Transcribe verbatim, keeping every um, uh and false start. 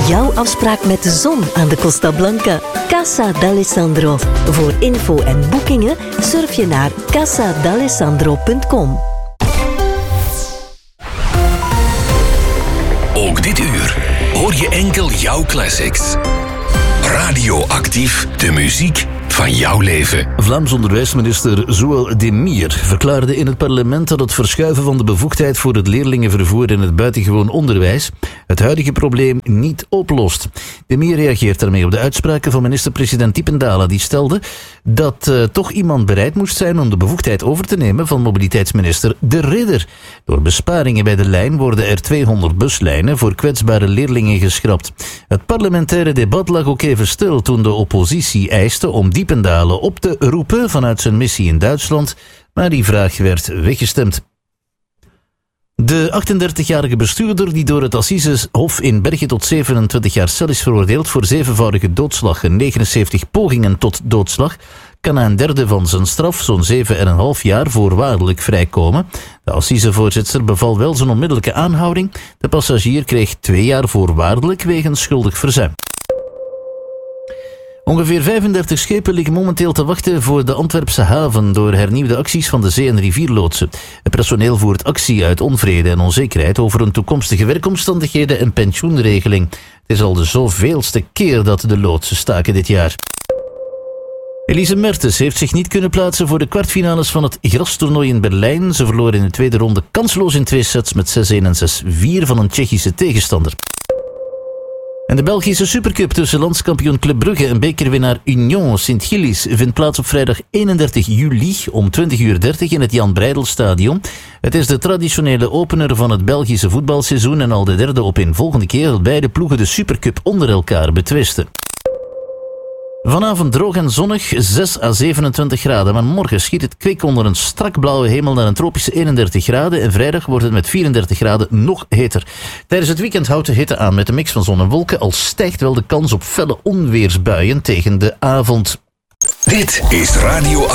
Jouw afspraak met de zon aan de Costa Blanca. Casa d'Alessandro. Voor info en boekingen surf je naar casa d'alessandro punt com. Ook dit uur hoor je enkel jouw classics. Radioactief, de muziek van jouw leven. Vlaams onderwijsminister Zoël De Mier verklaarde in het parlement dat het verschuiven van de bevoegdheid voor het leerlingenvervoer in het buitengewoon onderwijs het huidige probleem niet oplost. De Mier reageert daarmee op de uitspraken van minister-president Diependaele, die stelde dat uh, toch iemand bereid moest zijn om de bevoegdheid over te nemen van mobiliteitsminister De Ridder. Door besparingen bij de lijn worden er tweehonderd buslijnen voor kwetsbare leerlingen geschrapt. Het parlementaire debat lag ook even stil toen de oppositie eiste om Diependaele op te roepen vanuit zijn missie in Duitsland, maar die vraag werd weggestemd. De achtendertigjarige bestuurder die door het Assisehof in Bergen tot zevenentwintig jaar cel is veroordeeld voor zevenvoudige doodslag en negenenzeventig pogingen tot doodslag, kan na een derde van zijn straf, zo'n zeven en een half jaar, voorwaardelijk vrijkomen. De Assisevoorzitter beval wel zijn onmiddellijke aanhouding. De passagier kreeg twee jaar voorwaardelijk wegens schuldig verzuim. Ongeveer vijfendertig schepen liggen momenteel te wachten voor de Antwerpse haven door hernieuwde acties van de zee- en rivierloodsen. Het personeel voert actie uit onvrede en onzekerheid over hun toekomstige werkomstandigheden en pensioenregeling. Het is al de zoveelste keer dat de loodsen staken dit jaar. Elise Mertens heeft zich niet kunnen plaatsen voor de kwartfinales van het grastoernooi in Berlijn. Ze verloor in de tweede ronde kansloos in twee sets met zes-een en zes-vier van een Tsjechische tegenstander. En de Belgische Supercup tussen landskampioen Club Brugge en bekerwinnaar Union Sint-Gillis vindt plaats op vrijdag eenendertig juli om twintig uur dertig in het Jan Breydel-stadion. Het is de traditionele opener van het Belgische voetbalseizoen en al de derde opeenvolgende keer dat beide ploegen de Supercup onder elkaar betwisten. Vanavond droog en zonnig, zes à zevenentwintig graden. Maar morgen schiet het kwik onder een strak blauwe hemel naar een tropische eenendertig graden. En vrijdag wordt het met vierendertig graden nog heter. Tijdens het weekend houdt de hitte aan met een mix van zon en wolken. Al stijgt wel de kans op felle onweersbuien tegen de avond. Dit is Radio